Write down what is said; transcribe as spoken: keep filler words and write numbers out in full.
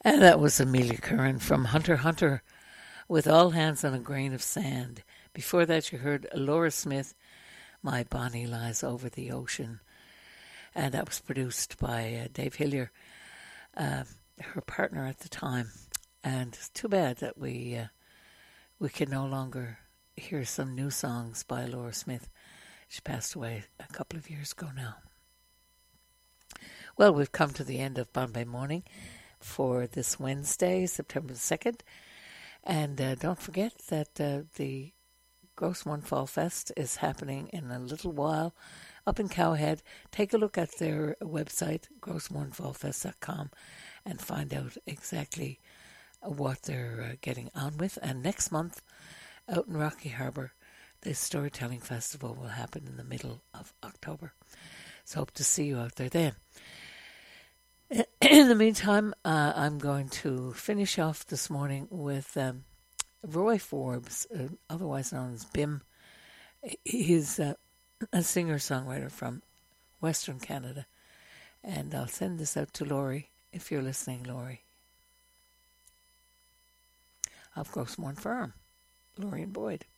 And that was Amelia Curran from Hunter x Hunter with All Hands on a Grain of Sand. Before that, you heard Laura Smith, My Bonnie Lies Over the Ocean. And that was produced by uh, Dave Hillier, uh, her partner at the time. And it's too bad that we uh, we can no longer hear some new songs by Laura Smith. She passed away a couple of years ago now. Well, we've come to the end of Bombay Morning for this Wednesday, September the second. And uh, don't forget that uh, the Gross Mourne Fall Fest is happening in a little while up in Cowhead. Take a look at their website, gross mourne fall fest dot com, and find out exactly what they're uh, getting on with. And next month, out in Rocky Harbour, the Storytelling Festival will happen in the middle of October. So hope to see you out there then. In the meantime, uh, I'm going to finish off this morning with um, Roy Forbes, uh, otherwise known as Bim. He's uh, a singer-songwriter from Western Canada. And I'll send this out to Laurie, if you're listening, Laurie. Of Gross Mourne Farm, Laurie and Boyd.